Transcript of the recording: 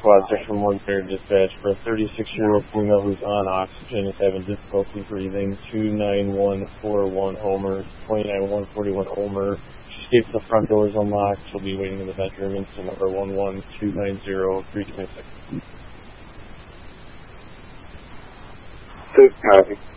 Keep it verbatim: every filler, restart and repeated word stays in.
Squad, Section one, Fair Dispatch, for a thirty-six-year-old female who's on oxygen is having difficulty breathing. two nine one four one Homer, twenty-nine one forty-one Homer. She states the front door is unlocked. She'll be waiting in the bedroom. Incident number one one two nine zero three two six. Two, copy.